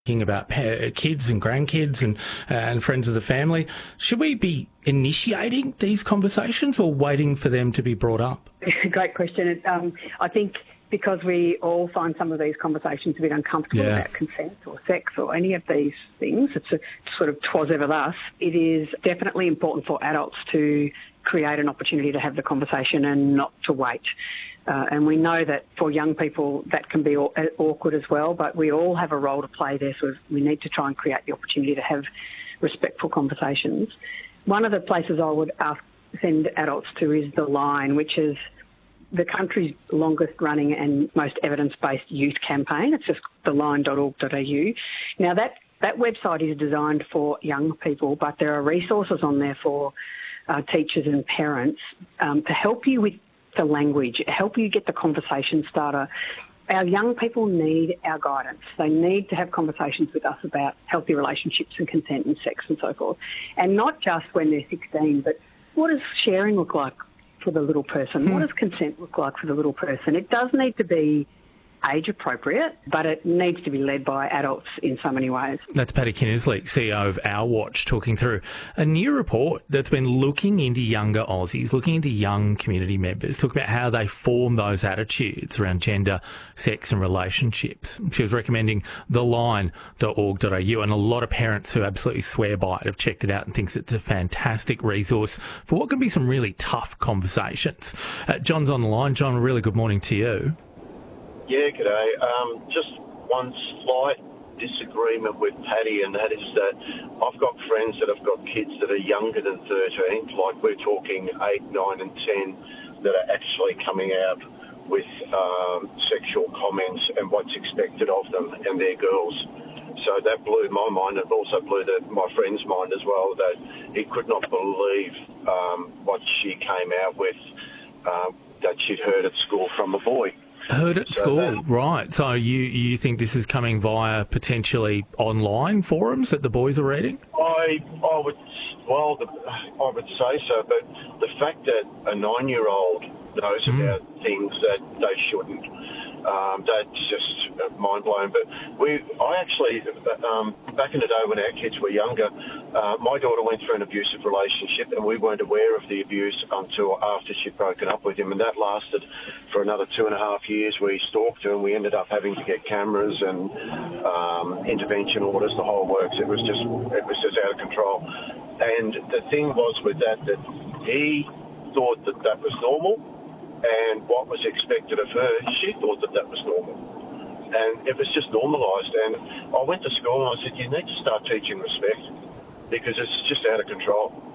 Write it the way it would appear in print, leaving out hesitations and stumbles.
Thinking about kids and grandkids and friends of the family. Should we be initiating these conversations or waiting for them to be brought up? Great question. I think because we all find some of these conversations a bit uncomfortable about consent or sex or any of these things, it's a sort of twas ever thus, it is definitely important for adults to create an opportunity to have the conversation and not to wait. And we know that for young people that can be awkward as well, but we all have a role to play there, so we need to try and create the opportunity to have respectful conversations. One of the places I would send adults to is The Line, which is the longest running and most evidence-based youth campaign. It's just theline.org.au. Now that website is designed for young people, but there are resources on there for teachers and parents to help you with the language, help you get the conversation starter. Our young people need our guidance. They need to have conversations with us about healthy relationships and consent and sex and so forth. And not just when they're 16, but what does sharing look like for the little person? What does consent look like for the little person? It does need to be age appropriate, but it needs to be led by adults in so many ways. That's Patty Kinnersley, CEO of Our Watch, talking through a new report that's been looking into younger Aussies, looking into young community members, talking about how they form those attitudes around gender, sex and relationships. She was recommending theline.org.au, and a lot of parents who absolutely swear by it have checked it out and thinks it's a fantastic resource for what can be some really tough conversations. John's on the line. John, a really good morning to you. Yeah, g'day. Just one slight disagreement with Patty, and that is that I've got friends that have got kids that are younger than 13, like we're talking 8, 9 and 10, that are actually coming out with sexual comments and what's expected of them, and they're girls. So that blew my mind, and also blew my friend's mind as well, that he could not believe what she came out with, that she'd heard at school from a boy. Heard at school, right. So you think this is coming via potentially online forums that the boys are reading? I would say so, but the fact that a 9-year-old knows about things that they shouldn't, that's just mind-blowing. But I actually, back in the day when our kids were younger, my daughter went through an abusive relationship, and we weren't aware of the abuse until after she'd broken up with him, and that lasted for another 2.5 years. We stalked her, and we ended up having to get cameras and intervention orders, the whole works. It was just out of control. And the thing was with that he thought that was normal, and what was expected of her, she thought that was normal. And it was just normalised. And I went to school and I said, you need to start teaching respect, because it's just out of control.